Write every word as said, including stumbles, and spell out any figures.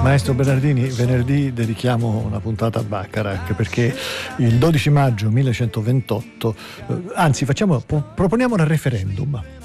Maestro Bernardini, venerdì dedichiamo una puntata a Bacharach perché il dodici maggio millecentoventotto, eh, anzi facciamo, proponiamo un referendum.